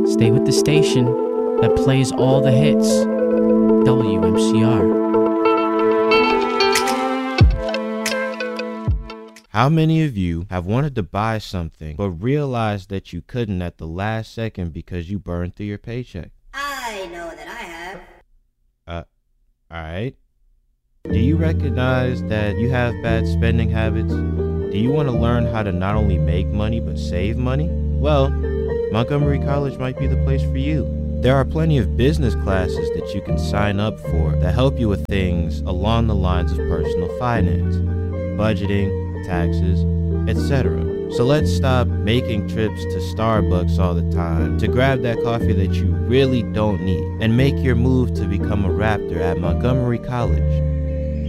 Stay with the station that plays all the hits. WMCR. How many of you have wanted to buy something but realized that you couldn't at the last second because you burned through your paycheck? I know that I have. Alright. Do you recognize that you have bad spending habits? Do you want to learn how to not only make money but save money? Well, Montgomery College might be the place for you. There are plenty of business classes that you can sign up for that help you with things along the lines of personal finance, budgeting, taxes, etc. So let's stop making trips to Starbucks all the time to grab that coffee that you really don't need and make your move to become a Raptor at Montgomery College.